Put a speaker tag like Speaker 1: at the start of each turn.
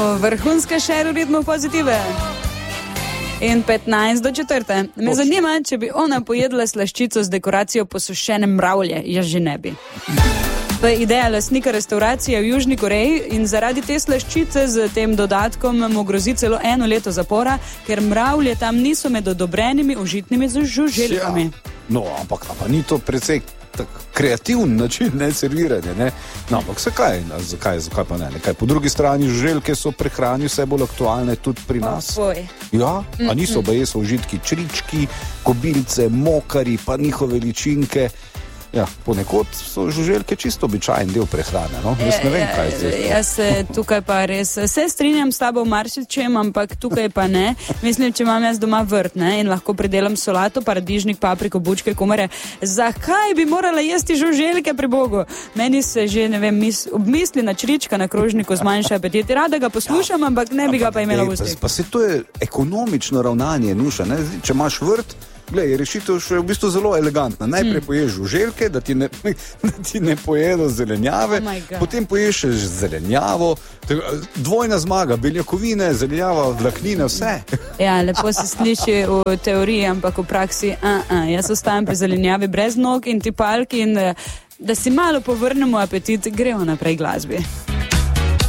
Speaker 1: vrhunska Cher v ritmu pozitive. In 15 do 4. Me zanima, če bi ona pojedla slaščico z dekoracijo posušene mravlje. Jaz že ne bi. To je ideja lastnika restauracije v Južni Koreji in zaradi te slaščice z tem dodatkom mu grozi celo 1 leto zapora, ker mravlje tam niso med odobrenimi užitnimi žuželkami.
Speaker 2: Ja. No, ampak pa ni to precej kreativen način serviranja, ne? No, ampak zakaj pa ne? Po drugi strani žuželke so pri hrani vse bolj aktualne tudi pri nas. Ja, a niso baje so užitki črički, kobilice, mokari, pa njihove ličinke. Ja, ponekod so žuželke čisto običajen del prehrane, no? Jaz ne vem, kaj je zdaj.
Speaker 1: Jaz se tukaj pa res, se strinjam s tabo v marsičem, ampak tukaj pa ne. Mislim, če imam jaz doma vrt, ne, in lahko pridelam solato, paradižnik, papriko, bučke, kumare, zakaj bi morala jesti žuželke pri Bogu? Meni se že, ne vem, obmisli na črička na krožniku zmanjša apetit. Rada ga poslušam, ampak ne bi ga pa imela v ustih.
Speaker 2: Pa se to je ekonomično ravnanje, Nuša, ne? Če imaš vrt, glej, rešitev še je v bistvu zelo elegantna. Najprej poješ žuželke, da ti ne pojedo zelenjave, potem poješ še zelenjavo, dvojna zmaga, beljakovine, zelenjava, vlaknine, vse.
Speaker 1: Ja, lepo se sliši v teoriji, ampak v praksi, jaz ostajam pri zelenjavi brez nog in tipalki in da si malo povrnemo apetit, gremo naprej glasbi.